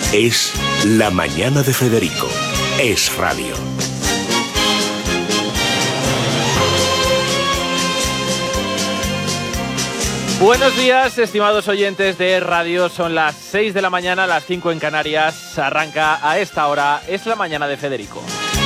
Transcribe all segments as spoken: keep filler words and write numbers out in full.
Es La Mañana de Federico. Es radio. Buenos días, estimados oyentes de radio. Son las seis de la mañana, las cinco en Canarias. Arranca a esta hora Es La Mañana de Federico.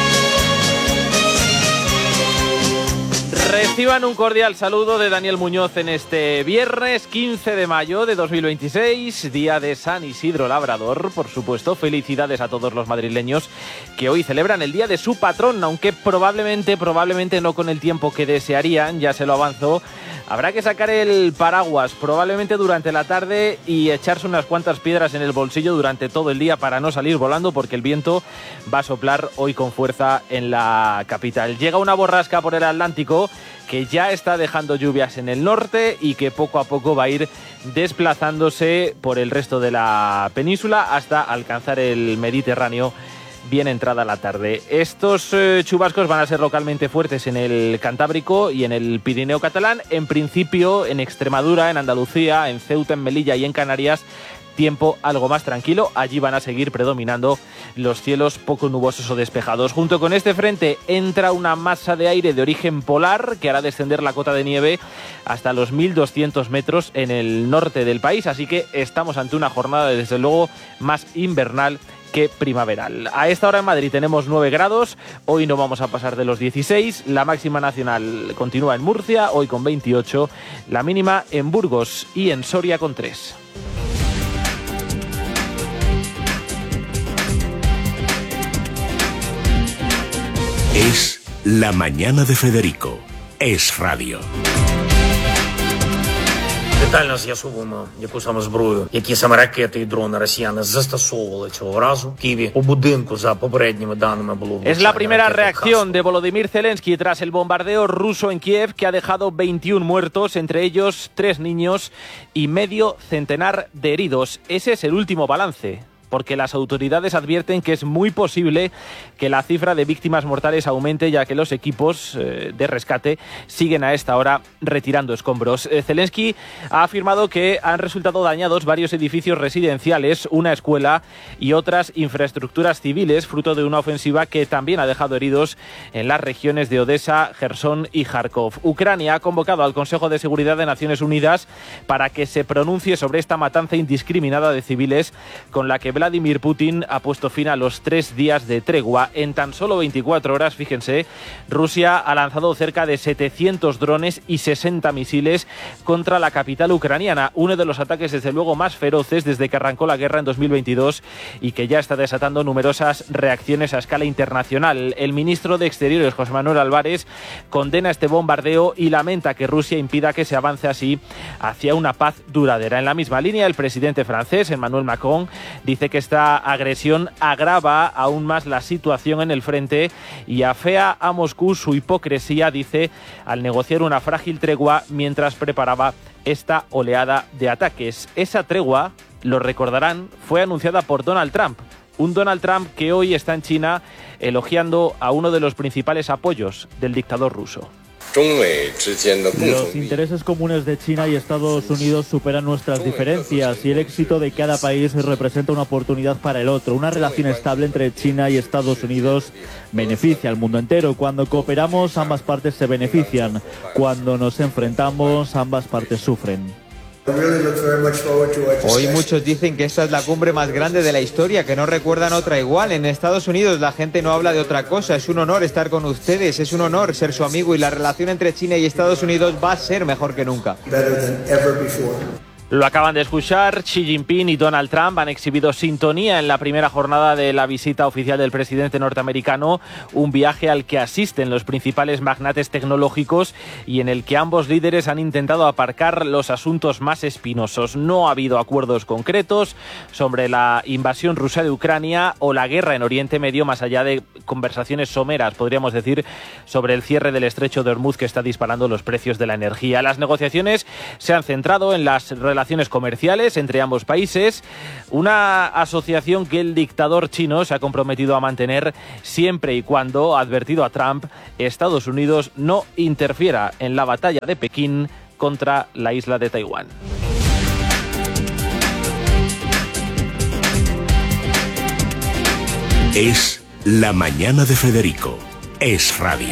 Reciban un cordial saludo de Daniel Muñoz en este viernes quince de mayo de dos mil veintiséis, día de San Isidro Labrador. Por supuesto, felicidades a todos los madrileños que hoy celebran el día de su patrón, aunque probablemente, probablemente no con el tiempo que desearían, ya se lo avanzó. Habrá que sacar el paraguas probablemente durante la tarde y echarse unas cuantas piedras en el bolsillo durante todo el día para no salir volando, porque el viento va a soplar hoy con fuerza en la capital. Llega una borrasca por el Atlántico que ya está dejando lluvias en el norte y que poco a poco va a ir desplazándose por el resto de la península hasta alcanzar el Mediterráneo bien entrada la tarde. Estos eh, chubascos van a ser localmente fuertes en el Cantábrico y en el Pirineo catalán. En principio, en Extremadura, en Andalucía, en Ceuta, en Melilla y en Canarias, tiempo algo más tranquilo. Allí van a seguir predominando los cielos poco nubosos o despejados. Junto con este frente entra una masa de aire de origen polar que hará descender la cota de nieve hasta los mil doscientos metros en el norte del país. Así que estamos ante una jornada, desde luego, más invernal que primaveral. A esta hora en Madrid tenemos nueve grados, hoy no vamos a pasar de los dieciséis, la máxima nacional continúa en Murcia, hoy con veintiocho, la mínima en Burgos y en Soria con tres. Es La Mañana de Federico. Es radio. Детально з'ясовуємо, яку саме зброю, які саме ракети і дрони росіяни застосовували цього разу. В Києві у будинку, за попередніми даними, було влучання. Es la primera reacción de Volodymyr Zelensky tras el bombardeo ruso en Kiev, que ha dejado veintiún muertos, entre ellos tres niños y medio centenar de heridos. Ese es el último balance, porque las autoridades advierten que es muy posible que la cifra de víctimas mortales aumente, ya que los equipos eh, de rescate siguen a esta hora retirando escombros. Eh, Zelensky ha afirmado que han resultado dañados varios edificios residenciales, una escuela y otras infraestructuras civiles, fruto de una ofensiva que también ha dejado heridos en las regiones de Odessa, Jersón y Kharkov. Ucrania ha convocado al Consejo de Seguridad de Naciones Unidas para que se pronuncie sobre esta matanza indiscriminada de civiles con la que Vladimir Putin ha puesto fin a los tres días de tregua. En tan solo veinticuatro horas, fíjense, Rusia ha lanzado cerca de setecientos drones y sesenta misiles contra la capital ucraniana, uno de los ataques desde luego más feroces desde que arrancó la guerra en dos mil veintidós y que ya está desatando numerosas reacciones a escala internacional. El ministro de Exteriores, José Manuel Álvarez, condena este bombardeo y lamenta que Rusia impida que se avance así hacia una paz duradera. En la misma línea, el presidente francés, Emmanuel Macron, dice que esta agresión agrava aún más la situación en el frente y afea a Moscú su hipocresía, dice, al negociar una frágil tregua mientras preparaba esta oleada de ataques. Esa tregua, lo recordarán, fue anunciada por Donald Trump, un Donald Trump que hoy está en China elogiando a uno de los principales apoyos del dictador ruso. Los intereses comunes de China y Estados Unidos superan nuestras diferencias y el éxito de cada país representa una oportunidad para el otro. Una relación estable entre China y Estados Unidos beneficia al mundo entero. Cuando cooperamos, ambas partes se benefician. Cuando nos enfrentamos, ambas partes sufren. Hoy muchos dicen que esta es la cumbre más grande de la historia, que no recuerdan otra igual. En Estados Unidos la gente no habla de otra cosa. Es un honor estar con ustedes, es un honor ser su amigo y la relación entre China y Estados Unidos va a ser mejor que nunca. Lo acaban de escuchar, Xi Jinping y Donald Trump han exhibido sintonía en la primera jornada de la visita oficial del presidente norteamericano, un viaje al que asisten los principales magnates tecnológicos y en el que ambos líderes han intentado aparcar los asuntos más espinosos. No ha habido acuerdos concretos sobre la invasión rusa de Ucrania o la guerra en Oriente Medio, más allá de conversaciones someras, podríamos decir, sobre el cierre del estrecho de Hormuz que está disparando los precios de la energía. Las negociaciones se han centrado en las relaciones comerciales entre ambos países, una asociación que el dictador chino se ha comprometido a mantener siempre y cuando, ha advertido a Trump, Estados Unidos no interfiera en la batalla de Pekín contra la isla de Taiwán. Es La Mañana de Federico. Es radio.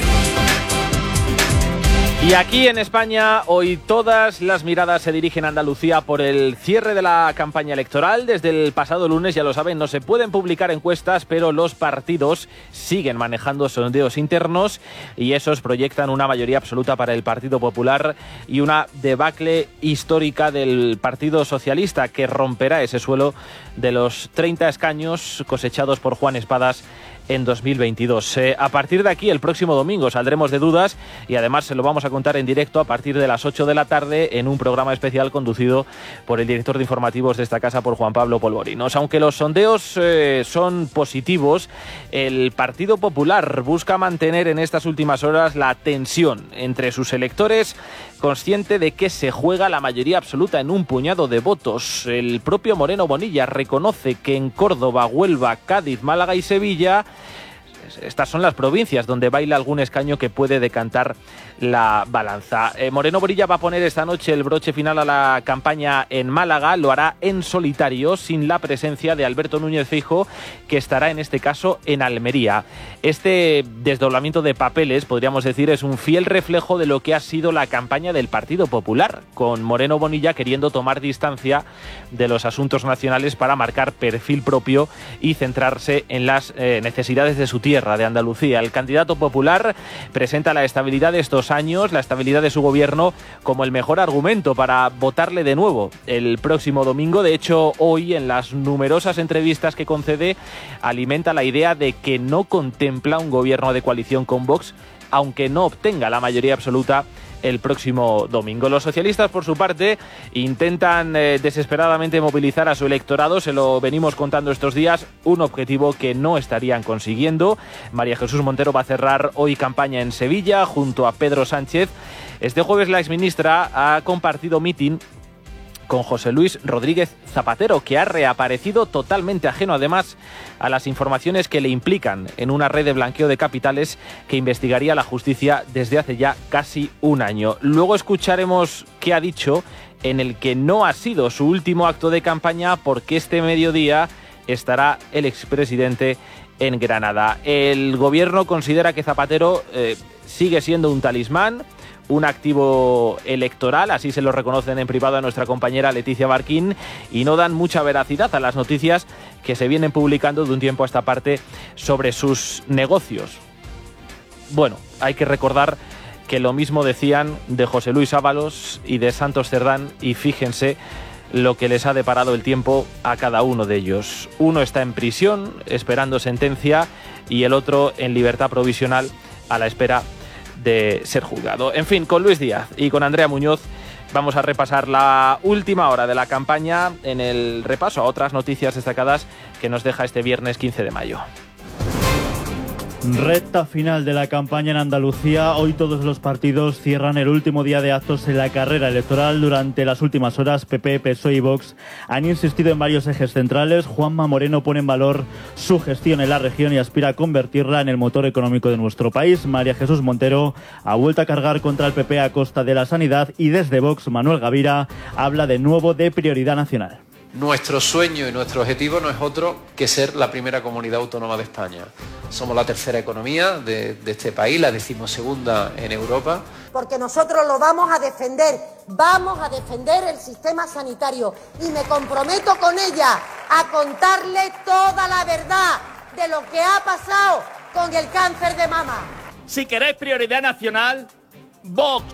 Y aquí en España, hoy todas las miradas se dirigen a Andalucía por el cierre de la campaña electoral. Desde el pasado lunes, ya lo saben, no se pueden publicar encuestas, pero los partidos siguen manejando sondeos internos y esos proyectan una mayoría absoluta para el Partido Popular y una debacle histórica del Partido Socialista que romperá ese suelo de los treinta escaños cosechados por Juan Espadas en dos mil veintidós. Eh, a partir de aquí, el próximo domingo, saldremos de dudas y además se lo vamos a contar en directo a partir de las ocho de la tarde en un programa especial conducido por el director de informativos de esta casa, por Juan Pablo Polvorinos. Aunque los sondeos eh, son positivos, el Partido Popular busca mantener en estas últimas horas la tensión entre sus electores, consciente de que se juega la mayoría absoluta en un puñado de votos. El propio Moreno Bonilla reconoce que en Córdoba, Huelva, Cádiz, Málaga y Sevilla, estas son las provincias donde baila algún escaño que puede decantar la balanza. Eh, Moreno Bonilla va a poner esta noche el broche final a la campaña en Málaga. Lo hará en solitario, sin la presencia de Alberto Núñez Feijóo, que estará en este caso en Almería. Este desdoblamiento de papeles, podríamos decir, es un fiel reflejo de lo que ha sido la campaña del Partido Popular, con Moreno Bonilla queriendo tomar distancia de los asuntos nacionales para marcar perfil propio y centrarse en las eh, necesidades de su tierra, de Andalucía. El candidato popular presenta la estabilidad de estos años, la estabilidad de su gobierno, como el mejor argumento para votarle de nuevo el próximo domingo. De hecho, hoy, en las numerosas entrevistas que concede, alimenta la idea de que no contempla un gobierno de coalición con Vox, aunque no obtenga la mayoría absoluta el próximo domingo. Los socialistas, por su parte, intentan eh, desesperadamente movilizar a su electorado. Se lo venimos contando estos días, un objetivo que no estarían consiguiendo. María Jesús Montero va a cerrar hoy campaña en Sevilla junto a Pedro Sánchez. Este jueves la exministra ha compartido mitin con José Luis Rodríguez Zapatero, que ha reaparecido totalmente ajeno, además, a las informaciones que le implican en una red de blanqueo de capitales que investigaría la justicia desde hace ya casi un año. Luego escucharemos qué ha dicho, en el que no ha sido su último acto de campaña, porque este mediodía estará el expresidente en Granada. El gobierno considera que Zapatero eh, sigue siendo un talismán, un activo electoral, así se lo reconocen en privado a nuestra compañera Leticia Barquín, y no dan mucha veracidad a las noticias que se vienen publicando de un tiempo a esta parte sobre sus negocios. Bueno, hay que recordar que lo mismo decían de José Luis Ábalos y de Santos Cerdán, y fíjense lo que les ha deparado el tiempo a cada uno de ellos. Uno está en prisión esperando sentencia y el otro en libertad provisional a la espera de ser juzgado. En fin, con Luis Díaz y con Andrea Muñoz vamos a repasar la última hora de la campaña en el repaso a otras noticias destacadas que nos deja este viernes quince de mayo. Recta final de la campaña en Andalucía. Hoy todos los partidos cierran el último día de actos en la carrera electoral. Durante las últimas horas, P P, P S O E y Vox han insistido en varios ejes centrales. Juanma Moreno pone en valor su gestión en la región y aspira a convertirla en el motor económico de nuestro país. María Jesús Montero ha vuelto a cargar contra el P P a costa de la sanidad, y desde Vox, Manuel Gavira habla de nuevo de prioridad nacional. Nuestro sueño y nuestro objetivo no es otro que ser la primera comunidad autónoma de España. Somos la tercera economía de, de este país, la decimosegunda en Europa. Porque nosotros lo vamos a defender, vamos a defender el sistema sanitario, y me comprometo con ella a contarle toda la verdad de lo que ha pasado con el cáncer de mama. Si queréis prioridad nacional, Vox.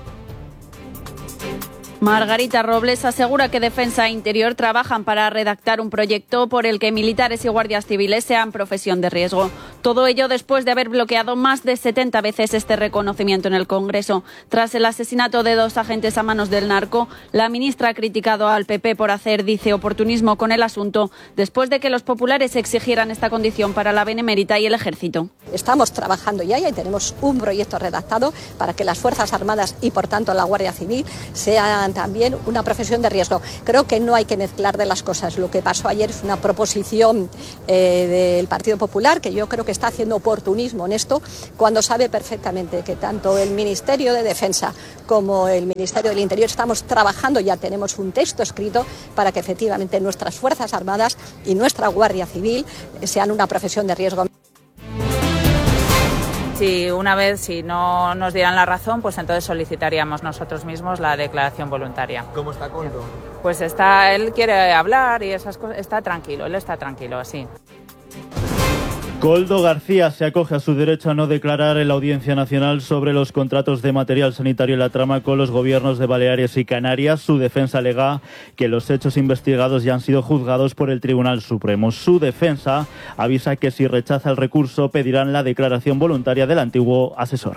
Margarita Robles asegura que Defensa e Interior trabajan para redactar un proyecto por el que militares y guardias civiles sean profesión de riesgo. Todo ello después de haber bloqueado más de setenta veces este reconocimiento en el Congreso. Tras el asesinato de dos agentes a manos del narco, la ministra ha criticado al P P por hacer, dice, oportunismo con el asunto, después de que los populares exigieran esta condición para la Benemérita y el Ejército. Estamos trabajando ya y tenemos un proyecto redactado para que las Fuerzas Armadas y, por tanto, la Guardia Civil sean también una profesión de riesgo. Creo que no hay que mezclar de las cosas. Lo que pasó ayer es una proposición eh, del Partido Popular, que yo creo que está haciendo oportunismo en esto, cuando sabe perfectamente que tanto el Ministerio de Defensa como el Ministerio del Interior estamos trabajando, ya tenemos un texto escrito para que efectivamente nuestras Fuerzas Armadas y nuestra Guardia Civil sean una profesión de riesgo. Si una vez, si no nos dieran la razón, pues entonces solicitaríamos nosotros mismos la declaración voluntaria. ¿Cómo está Koldo? Pues está, él quiere hablar y esas cosas, está tranquilo, él está tranquilo, sí. Koldo García se acoge a su derecho a no declarar en la Audiencia Nacional sobre los contratos de material sanitario en la trama con los gobiernos de Baleares y Canarias. Su defensa alega que los hechos investigados ya han sido juzgados por el Tribunal Supremo. Su defensa avisa que si rechaza el recurso pedirán la declaración voluntaria del antiguo asesor.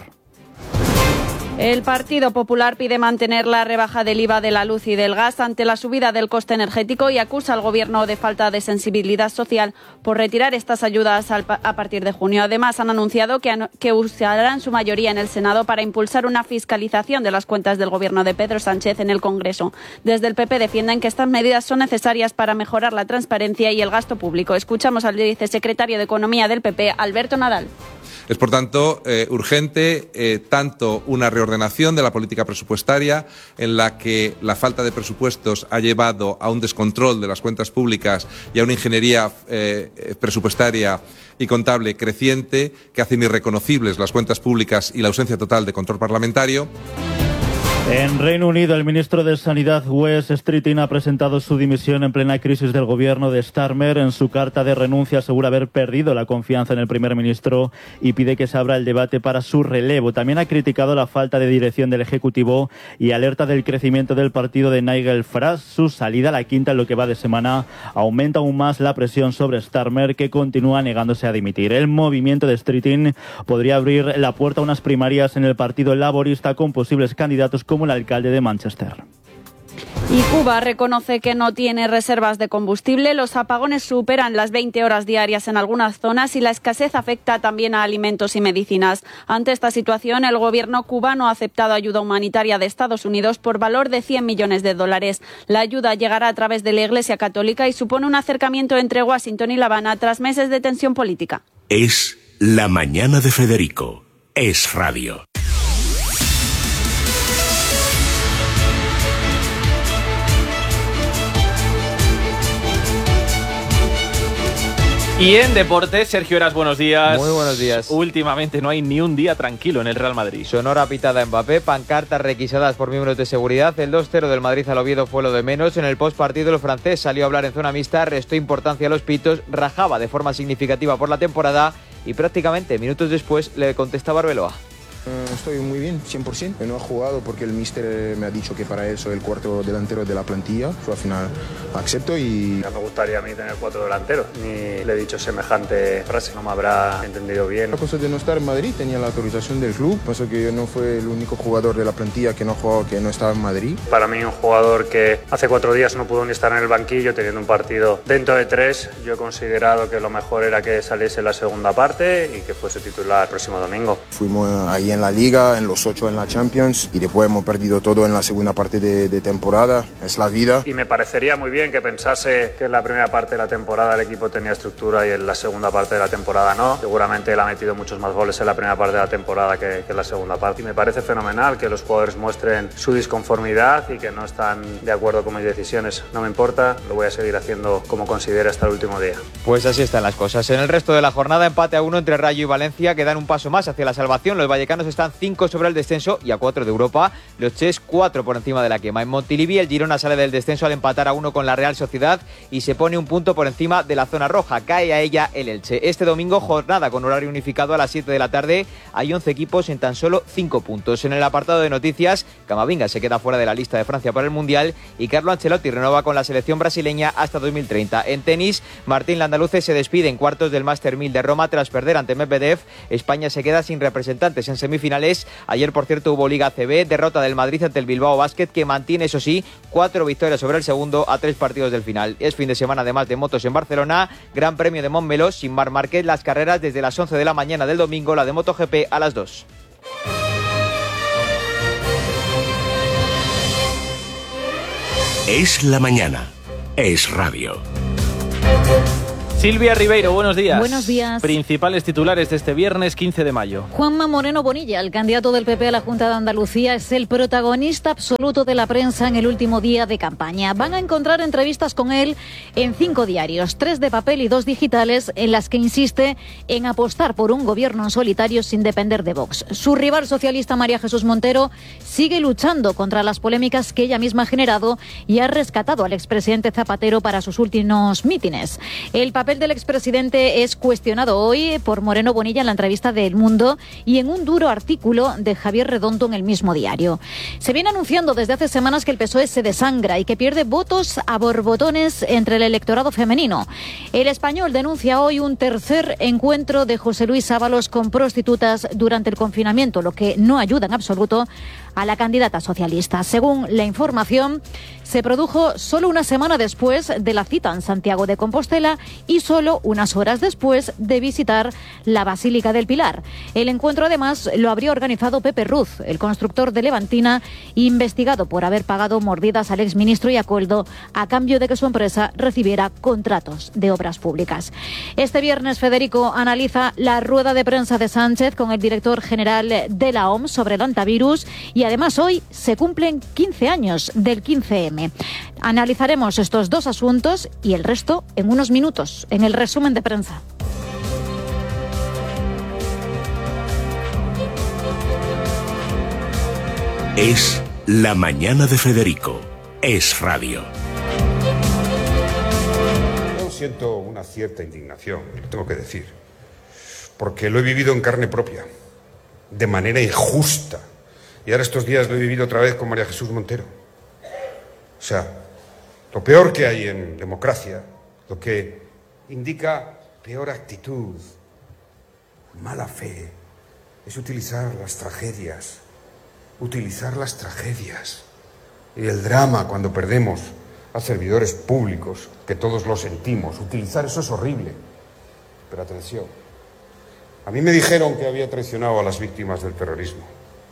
El Partido Popular pide mantener la rebaja del I V A de la luz y del gas ante la subida del coste energético y acusa al Gobierno de falta de sensibilidad social por retirar estas ayudas a partir de junio. Además, han anunciado que, que usarán su mayoría en el Senado para impulsar una fiscalización de las cuentas del Gobierno de Pedro Sánchez en el Congreso. Desde el P P defienden que estas medidas son necesarias para mejorar la transparencia y el gasto público. Escuchamos al vicesecretario de Economía del P P, Alberto Nadal. Es, por tanto, eh, urgente eh, tanto una reordenación de la política presupuestaria en la que la falta de presupuestos ha llevado a un descontrol de las cuentas públicas y a una ingeniería eh, presupuestaria y contable creciente que hacen irreconocibles las cuentas públicas y la ausencia total de control parlamentario. En Reino Unido, el ministro de Sanidad, Wes Streeting, ha presentado su dimisión en plena crisis del gobierno de Starmer. En su carta de renuncia asegura haber perdido la confianza en el primer ministro y pide que se abra el debate para su relevo. También ha criticado la falta de dirección del Ejecutivo y alerta del crecimiento del partido de Nigel Farage. Su salida a la quinta en lo que va de semana aumenta aún más la presión sobre Starmer, que continúa negándose a dimitir. El movimiento de Streeting podría abrir la puerta a unas primarias en el Partido Laborista con posibles candidatos como el alcalde de Manchester. Y Cuba reconoce que no tiene reservas de combustible. Los apagones superan las veinte horas diarias en algunas zonas y la escasez afecta también a alimentos y medicinas. Ante esta situación, el gobierno cubano ha aceptado ayuda humanitaria de Estados Unidos por valor de cien millones de dólares. La ayuda llegará a través de la Iglesia Católica y supone un acercamiento entre Washington y La Habana tras meses de tensión política. Es La Mañana de Federico. Es radio. Y en deportes, Sergio Heras, buenos días. Muy buenos días. Últimamente no hay ni un día tranquilo en el Real Madrid. Sonora pitada Mbappé, pancartas requisadas por miembros de seguridad. El dos cero del Madrid al Oviedo fue lo de menos. En el postpartido el francés salió a hablar en zona mixta, restó importancia a los pitos, rajaba de forma significativa por la temporada y prácticamente minutos después le contestaba Arbeloa. Estoy muy bien, cien por ciento. No he jugado porque el míster me ha dicho que para él soy el cuarto delantero de la plantilla. Yo al final acepto y... Ya me gustaría a mí tener cuatro delanteros. Ni le he dicho semejante frase, no me habrá entendido bien. La cosa de no estar en Madrid, tenía la autorización del club. Pasó que yo no fue el único jugador de la plantilla que no jugaba, que no estaba en Madrid. Para mí un jugador que hace cuatro días no pudo ni estar en el banquillo teniendo un partido dentro de tres, yo he considerado que lo mejor era que saliese la segunda parte y que fuese titular el próximo domingo. Fuimos ahí en la Liga, en los ocho en la Champions y después hemos perdido todo en la segunda parte de, de temporada. Es la vida. Y me parecería muy bien que pensase que en la primera parte de la temporada el equipo tenía estructura y en la segunda parte de la temporada no. Seguramente él ha metido muchos más goles en la primera parte de la temporada que, que en la segunda parte. Y me parece fenomenal que los jugadores muestren su disconformidad y que no están de acuerdo con mis decisiones. No me importa, lo voy a seguir haciendo como considere hasta el último día. Pues así están las cosas. En el resto de la jornada, empate a uno entre Rayo y Valencia, que dan un paso más hacia la salvación. Los vallecanos están cinco sobre el descenso y a cuatro de Europa. Los Ches cuatro por encima de la quema. En Montilivi el Girona sale del descenso al empatar a uno con la Real Sociedad y se pone un punto por encima de la zona roja. Cae a ella el Elche. Este domingo jornada con horario unificado a las siete de la tarde. Hay once equipos en tan solo cinco puntos. En el apartado de noticias, Camavinga se queda fuera de la lista de Francia para el Mundial y Carlo Ancelotti renueva con la selección brasileña hasta dos mil treinta. En tenis, Martín Landaluce se despide en cuartos del Master mil de Roma tras perder ante Medvedev. España se queda sin representantes en semifinales. Ayer, por cierto, hubo Liga C B, derrota del Madrid ante el Bilbao Basket, que mantiene, eso sí, cuatro victorias sobre el segundo a tres partidos del final. Es fin de semana además de motos en Barcelona, Gran Premio de Montmeló, sin Marc Márquez, las carreras desde las once de la mañana del domingo, la de MotoGP a las dos. Es la mañana. Es radio. Silvia Ribeiro, buenos días. Buenos días. Principales titulares de este viernes quince de mayo. Juanma Moreno Bonilla, el candidato del P P a la Junta de Andalucía, es el protagonista absoluto de la prensa en el último día de campaña. Van a encontrar entrevistas con él en cinco diarios, tres de papel y dos digitales, en las que insiste en apostar por un gobierno en solitario sin depender de Vox. Su rival socialista, María Jesús Montero, sigue luchando contra las polémicas que ella misma ha generado y ha rescatado al expresidente Zapatero para sus últimos mítines. El papel El papel del expresidente es cuestionado hoy por Moreno Bonilla en la entrevista de El Mundo y en un duro artículo de Javier Redondo en el mismo diario. Se viene anunciando desde hace semanas que el P S O E se desangra y que pierde votos a borbotones entre el electorado femenino. El Español denuncia hoy un tercer encuentro de José Luis Ábalos con prostitutas durante el confinamiento, lo que no ayuda en absoluto a la candidata socialista. Según la información, se produjo solo una semana después de la cita en Santiago de Compostela y solo unas horas después de visitar la Basílica del Pilar. El encuentro, además, lo habría organizado Pepe Ruz, el constructor de Levantina, investigado por haber pagado mordidas al exministro y a Coldo a cambio de que su empresa recibiera contratos de obras públicas. Este viernes, Federico analiza la rueda de prensa de Sánchez con el director general de la O M S sobre el antivirus y además hoy se cumplen quince años del quince eme. Analizaremos estos dos asuntos y el resto en unos minutos, en el resumen de prensa. Es La Mañana de Federico. Es radio. Yo siento una cierta indignación, lo tengo que decir, porque lo he vivido en carne propia, de manera injusta. Y ahora estos días lo he vivido otra vez con María Jesús Montero. O sea, lo peor que hay en democracia, lo que indica peor actitud, mala fe, es utilizar las tragedias, utilizar las tragedias y el drama cuando perdemos a servidores públicos, que todos lo sentimos. Utilizar eso es horrible. Pero atención, a mí me dijeron que había traicionado a las víctimas del terrorismo.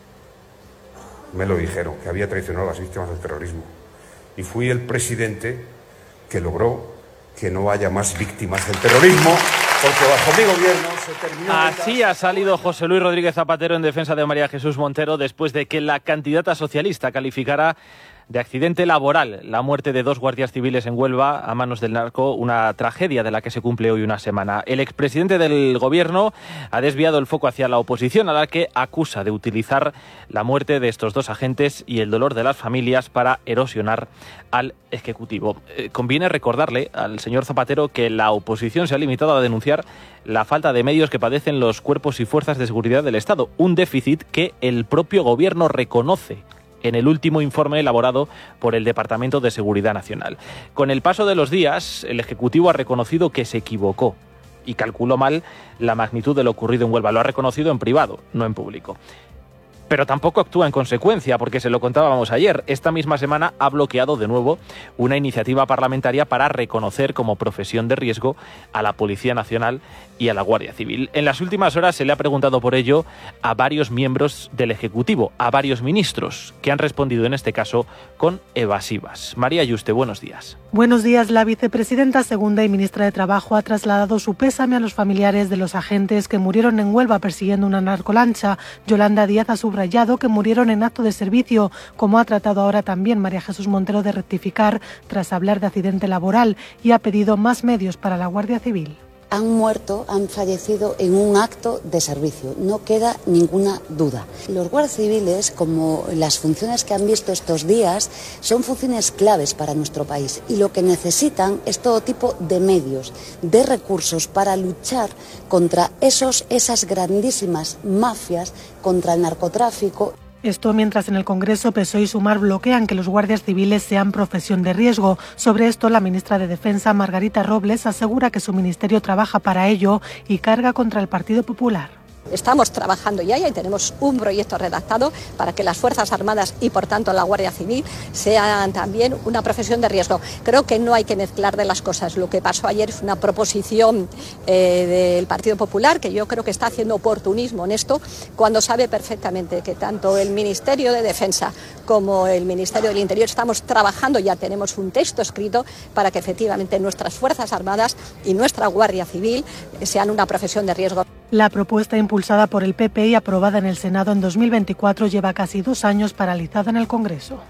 Me lo dijeron, que había traicionado a las víctimas del terrorismo. Y fui el presidente que logró que no haya más víctimas del terrorismo, porque bajo mi gobierno se terminó... Así ha salido José Luis Rodríguez Zapatero en defensa de María Jesús Montero después de que la candidata socialista calificara de accidente laboral la muerte de dos guardias civiles en Huelva a manos del narco, una tragedia de la que se cumple hoy una semana. El expresidente del gobierno ha desviado el foco hacia la oposición, a la que acusa de utilizar la muerte de estos dos agentes y el dolor de las familias para erosionar al Ejecutivo. Eh, conviene recordarle al señor Zapatero que la oposición se ha limitado a denunciar la falta de medios que padecen los cuerpos y fuerzas de seguridad del Estado, un déficit que el propio gobierno reconoce en el último informe elaborado por el Departamento de Seguridad Nacional. Con el paso de los días, el Ejecutivo ha reconocido que se equivocó y calculó mal la magnitud de lo ocurrido en Huelva. Lo ha reconocido en privado, no en público. Pero tampoco actúa en consecuencia, porque se lo contábamos ayer. Esta misma semana ha bloqueado de nuevo una iniciativa parlamentaria para reconocer como profesión de riesgo a la Policía Nacional y a la Guardia Civil. En las últimas horas se le ha preguntado por ello a varios miembros del Ejecutivo, a varios ministros, que han respondido en este caso con evasivas. María Yuste, buenos días. Buenos días. La vicepresidenta segunda y ministra de Trabajo ha trasladado su pésame a los familiares de los agentes que murieron en Huelva persiguiendo una narcolancha. Yolanda Díaz ha subrayado que murieron en acto de servicio, como ha tratado ahora también María Jesús Montero de rectificar tras hablar de accidente laboral, y ha pedido más medios para la Guardia Civil. Han muerto, han fallecido en un acto de servicio, no queda ninguna duda. Los guardias civiles, como las funciones que han visto estos días, son funciones claves para nuestro país y lo que necesitan es todo tipo de medios, de recursos para luchar contra esos, esas grandísimas mafias, contra el narcotráfico. Esto mientras en el Congreso P S O E y Sumar bloquean que los guardias civiles sean profesión de riesgo. Sobre esto, la ministra de Defensa, Margarita Robles, asegura que su ministerio trabaja para ello y carga contra el Partido Popular. Estamos trabajando ya y tenemos un proyecto redactado para que las Fuerzas Armadas y, por tanto, la Guardia Civil sean también una profesión de riesgo. Creo que no hay que mezclar de las cosas. Lo que pasó ayer es una proposición eh, del Partido Popular, que yo creo que está haciendo oportunismo en esto, cuando sabe perfectamente que tanto el Ministerio de Defensa como el Ministerio del Interior estamos trabajando, ya tenemos un texto escrito para que efectivamente nuestras Fuerzas Armadas y nuestra Guardia Civil sean una profesión de riesgo. La propuesta impulsada por el P P y aprobada en el Senado en dos mil veinticuatro lleva casi dos años paralizada en el Congreso.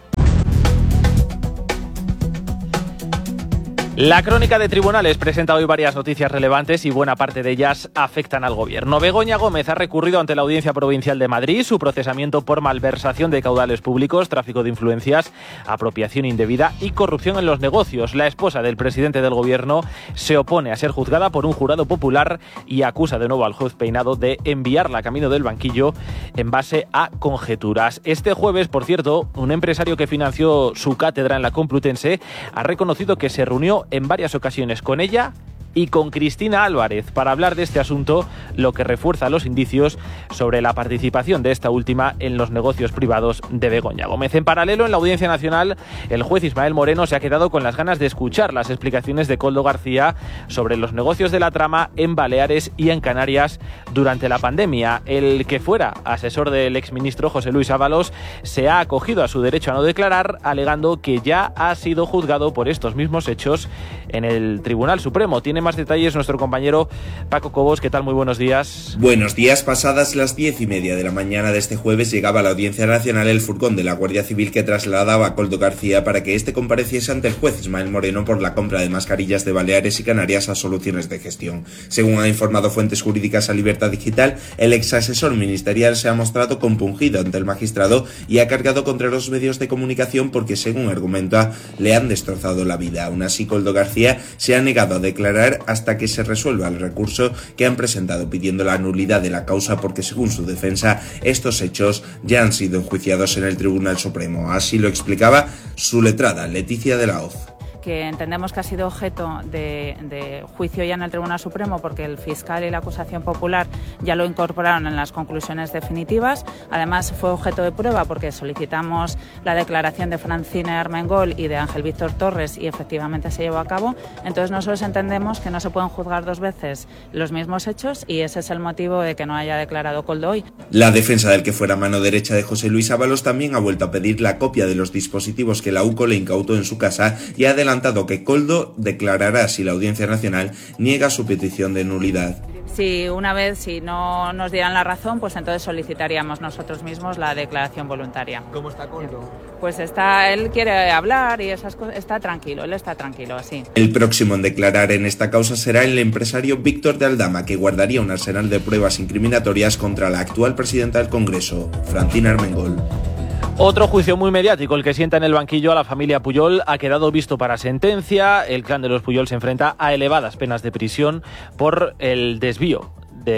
La crónica de tribunales presenta hoy varias noticias relevantes y buena parte de ellas afectan al gobierno. Begoña Gómez ha recurrido ante la Audiencia Provincial de Madrid su procesamiento por malversación de caudales públicos, tráfico de influencias, apropiación indebida y corrupción en los negocios. La esposa del presidente del gobierno se opone a ser juzgada por un jurado popular y acusa de nuevo al juez Peinado de enviarla camino del banquillo en base a conjeturas. Este jueves, por cierto, un empresario que financió su cátedra en la Complutense ha reconocido que se reunió en varias ocasiones con ella y con Cristina Álvarez para hablar de este asunto, lo que refuerza los indicios sobre la participación de esta última en los negocios privados de Begoña Gómez. En paralelo, en la Audiencia Nacional, el juez Ismael Moreno se ha quedado con las ganas de escuchar las explicaciones de Koldo García sobre los negocios de la trama en Baleares y en Canarias durante la pandemia. El que fuera asesor del exministro José Luis Ábalos se ha acogido a su derecho a no declarar, alegando que ya ha sido juzgado por estos mismos hechos en el Tribunal Supremo. Tiene más detalles nuestro compañero Paco Cobos. ¿Qué tal? Muy buenos días. Buenos días. Pasadas las diez y media de la mañana de este jueves llegaba a la Audiencia Nacional el furgón de la Guardia Civil que trasladaba a Koldo García para que éste compareciese ante el juez Ismael Moreno por la compra de mascarillas de Baleares y Canarias a Soluciones de Gestión. Según han informado fuentes jurídicas a Libertad Digital, el ex asesor ministerial se ha mostrado compungido ante el magistrado y ha cargado contra los medios de comunicación porque, según argumenta, le han destrozado la vida. Aún así, Koldo García se ha negado a declarar hasta que se resuelva el recurso que han presentado pidiendo la nulidad de la causa porque, según su defensa, estos hechos ya han sido enjuiciados en el Tribunal Supremo. Así lo explicaba su letrada, Leticia de la Hoz. Que entendemos que ha sido objeto de, de juicio ya en el Tribunal Supremo porque el fiscal y la acusación popular ya lo incorporaron en las conclusiones definitivas. Además fue objeto de prueba porque solicitamos la declaración de Francine Armengol y de Ángel Víctor Torres y efectivamente se llevó a cabo. Entonces nosotros entendemos que no se pueden juzgar dos veces los mismos hechos y ese es el motivo de que no haya declarado Koldo hoy. La defensa del que fuera mano derecha de José Luis Ábalos también ha vuelto a pedir la copia de los dispositivos que la U C O le incautó en su casa y ha adelantado que Koldo declarará si la Audiencia Nacional niega su petición de nulidad. Si una vez, si no nos dieran la razón, pues entonces solicitaríamos nosotros mismos la declaración voluntaria. ¿Cómo está Koldo? Pues está, él quiere hablar y esas cosas, está tranquilo, él está tranquilo, así. El próximo en declarar en esta causa será el empresario Víctor de Aldama, que guardaría un arsenal de pruebas incriminatorias contra la actual presidenta del Congreso, Francine Armengol. Otro juicio muy mediático, el que sienta en el banquillo a la familia Pujol, ha quedado visto para sentencia. El clan de los Pujol se enfrenta a elevadas penas de prisión por el desvío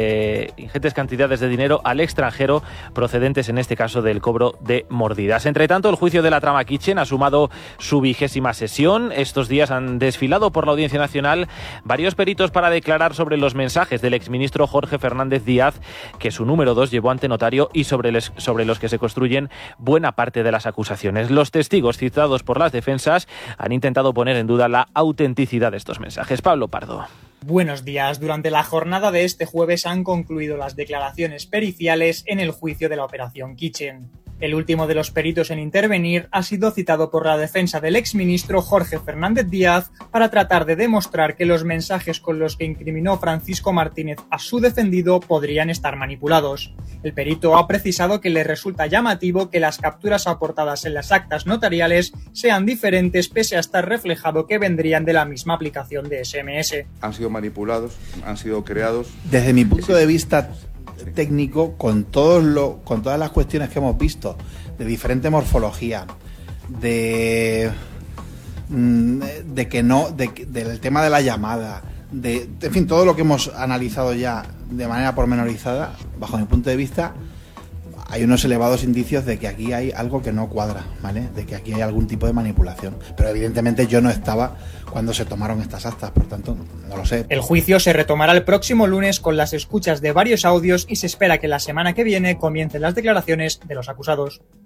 de ingentes cantidades de dinero al extranjero procedentes en este caso del cobro de mordidas. Entre tanto, el juicio de la trama Kitchen ha sumado su vigésima sesión. Estos días han desfilado por la Audiencia Nacional varios peritos para declarar sobre los mensajes del exministro Jorge Fernández Díaz, que su número dos llevó ante notario y sobre, les, sobre los que se construyen buena parte de las acusaciones. Los testigos citados por las defensas han intentado poner en duda la autenticidad de estos mensajes. Pablo Pardo. Buenos días. Durante la jornada de este jueves han concluido las declaraciones periciales en el juicio de la Operación Kitchen. El último de los peritos en intervenir ha sido citado por la defensa del exministro Jorge Fernández Díaz para tratar de demostrar que los mensajes con los que incriminó Francisco Martínez a su defendido podrían estar manipulados. El perito ha precisado que le resulta llamativo que las capturas aportadas en las actas notariales sean diferentes pese a estar reflejado que vendrían de la misma aplicación de ese eme ese. Han sido manipulados, han sido creados. Desde mi punto de vista técnico, con todos lo, con todas las cuestiones que hemos visto, de diferente morfología, de de que no, de, del tema de la llamada, de, en fin, todo lo que hemos analizado ya de manera pormenorizada, bajo mi punto de vista, hay unos elevados indicios de que aquí hay algo que no cuadra, ¿vale? De que aquí hay algún tipo de manipulación. Pero evidentemente yo no estaba cuando se tomaron estas actas, por tanto, no lo sé. El juicio se retomará el próximo lunes con las escuchas de varios audios y se espera que la semana que viene comiencen las declaraciones de los acusados.